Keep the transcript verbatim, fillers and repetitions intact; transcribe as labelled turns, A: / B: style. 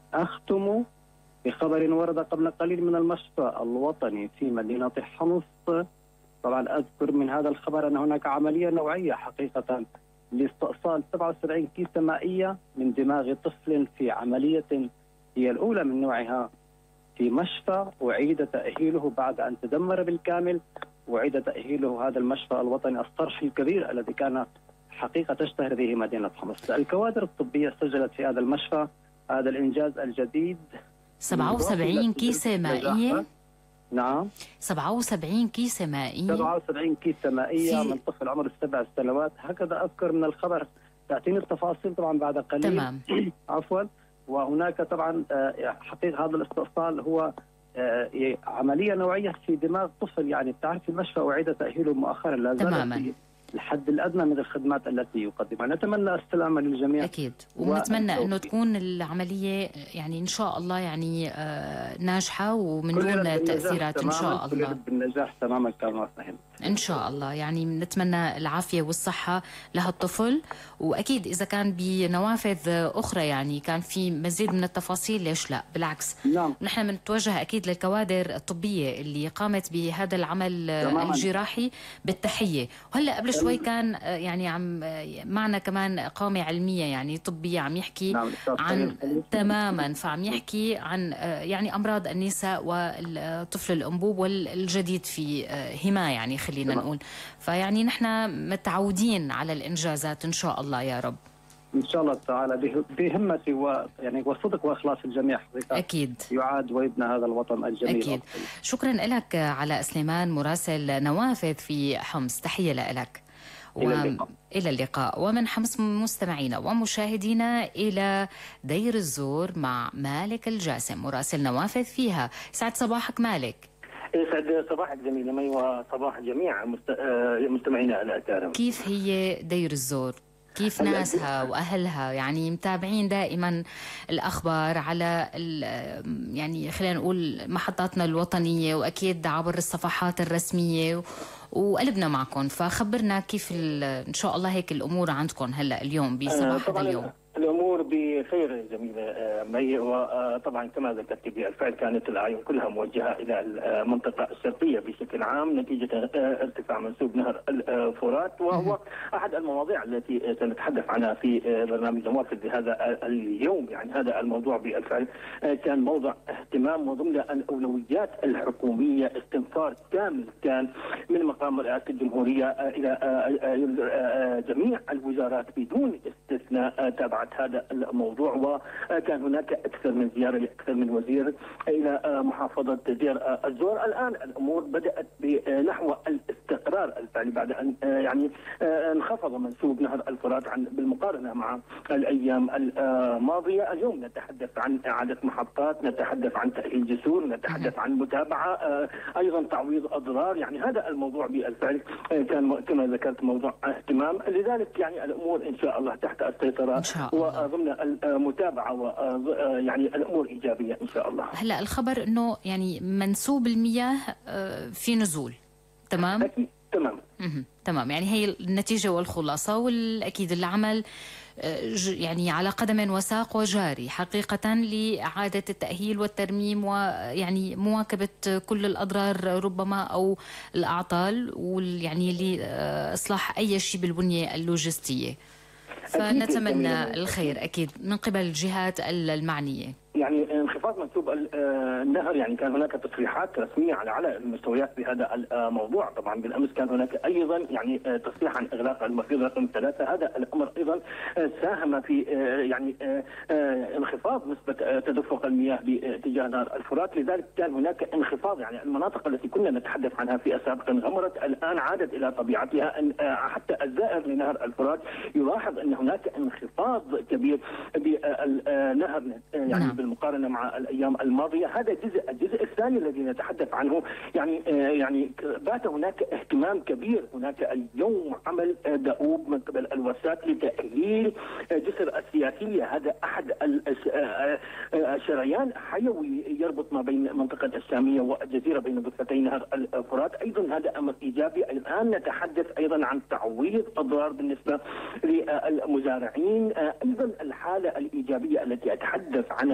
A: أختم بخبر ورد قبل قليل من المشفى الوطني في مدينة حمص. طبعا أذكر من هذا الخبر أن هناك عملية نوعية حقيقة لاستئصال سبعة وسبعين كيسة مائية من دماغ طفل في عملية هي الأولى من نوعها في مشفى أعيد تأهيله بعد أن تدمر بالكامل. أعيد تأهيله هذا المشفى الوطني الصرح الكبير الذي كان حقيقة تشتهر به مدينة حمص. الكوادر الطبية سجلت في هذا المشفى هذا الإنجاز الجديد.
B: سبعة وسبعين كيسة مائية.
A: نعم
B: سبعة وسبعين كيسة مائية
A: سبعة وسبعين كيسة مائية من طفل عمره السبع سنوات، هكذا أذكر من الخبر. تعطيني التفاصيل طبعا بعد قليل.
B: تمام.
A: عفوا. وهناك طبعا حقيقة هذا الاستئصال هو عملية نوعية في دماغ طفل، يعني بتعرف المشفى أعيد تأهيله مؤخرا، لا زال الحد الأدنى من الخدمات التي يقدمها. نتمنى السلامة للجميع
B: أكيد، ونتمنى أنه تكون العملية يعني إن شاء الله يعني آه ناجحة ومن دون تأثيرات إن شاء الله.
A: بالنجاح تماما كما فهمت
B: إن شاء الله. يعني نتمنى العافية والصحة لهالطفل، وأكيد إذا كان بنوافذ أخرى يعني كان في مزيد من التفاصيل ليش لا، بالعكس.
A: نعم.
B: نحن بنتوجه أكيد للكوادر الطبية اللي قامت بهذا العمل تماماً الجراحي بالتحية. وهلأ قبل شوي كان يعني عم معنا كمان قامة علمية يعني طبية عم يحكي
A: نعم.
B: عن تماما، فعم يحكي عن يعني أمراض النساء والطفل الأنبوب والجديد في هما يعني خلينا تمام. نقول فيعني نحن متعودين على الإنجازات إن شاء الله يا رب.
A: إن شاء الله تعالى بهمتي ويعني وصدق وإخلاص الجميع حقيقة
B: أكيد
A: يعاد ويبنى هذا الوطن الجميل.
B: أكيد. شكرا لك علاء سليمان مراسل نوافذ في حمص، تحية لك.
A: إلى اللقاء.
B: إلى اللقاء. ومن حمص مستمعينا ومشاهدينا إلى دير الزور مع مالك الجاسم مراسل نوافذ فيها. سعد صباحك مالك.
C: يسعد صباحك جميلة مي وصباح جميع مستمعينا الأكارم.
B: كيف هي دير الزور؟ كيف ناسها وأهلها؟ يعني متابعين دائما الأخبار على يعني خلينا نقول محطاتنا الوطنية وأكيد عبر الصفحات الرسمية وقلبنا معكم، فخبرنا كيف إن شاء الله هيك الأمور عندكم هلأ اليوم بصباح هذا اليوم.
C: الامور بخير جميله مي، وطبعا كما ذكرت بالفعل كانت الاعين كلها موجهه الى المنطقه الشرقيه بشكل عام نتيجه ارتفاع منسوب نهر الفرات، وهو احد المواضيع التي سنتحدث عنها في برنامج نوافذ لهذا اليوم. يعني هذا الموضوع بالفعل كان موضع اهتمام وضمن الاولويات الحكوميه، استنفار كامل كان من مقام رئاسه الجمهوريه الى جميع الوزارات بدون استثناء تابعت هذا الموضوع، وكان هناك أكثر من زيارة لأكثر من وزير إلى محافظة دير الزور. الآن الأمور بدأت بنحو الاستقرار الفعلي بعد أن يعني انخفض منسوب نهر الفرات عن بالمقارنة مع الأيام الماضية. اليوم نتحدث عن إعادة محطات، نتحدث عن تأهيل جسور، نتحدث عن متابعة، أيضا تعويض أضرار. يعني هذا الموضوع بالفعل كان كما ذكرت موضوع اهتمام، لذلك يعني الأمور إن شاء الله تحت السيطرة وضمن المتابعة، ويعني الأمور إيجابية إن شاء الله.
B: هلا الخبر إنه يعني منسوب المياه في نزول، تمام؟
C: أكيد تمام.
B: تمام، يعني هي النتيجة والخلاصة، والأكيد العمل يعني على قدم وساق وجاري حقيقة لإعادة التأهيل والترميم ويعني مواكبة كل الأضرار ربما أو الأعطال، ويعني لإصلاح أي شيء بالبنية اللوجستية. فنتمنى الخير أكيد من قبل الجهات المعنية.
C: يعني انخفاض منسوب النهر، يعني كان هناك تصريحات رسميه على اعلى المستويات بهذا الموضوع. طبعا بالامس كان هناك ايضا يعني تصريح عن اغلاق المفيض رقم ثلاثه، هذا الامر ايضا ساهم في يعني انخفاض نسبه تدفق المياه باتجاه نهر الفرات، لذلك كان هناك انخفاض. يعني المناطق التي كنا نتحدث عنها في السابق انغمرت، الان عادت الى طبيعتها. أن حتى الزائر لنهر الفرات يلاحظ ان هناك انخفاض كبير بالنهر يعني نعم. بالمقارنة مع الأيام الماضية. هذا جزء الجزء الثاني الذي نتحدث عنه، يعني يعني بات هناك اهتمام كبير. هناك اليوم عمل دؤوب من قبل الوساط لتأهيل جسر السياسية، هذا أحد الشريان حيوي يربط ما بين منطقة الشامية والجزيرة بين ضفتي نهر الفرات. أيضا هذا أمر إيجابي. الآن نتحدث أيضا عن تعويض أضرار بالنسبة للمزارعين. أيضا الحالة الإيجابية التي أتحدث عنها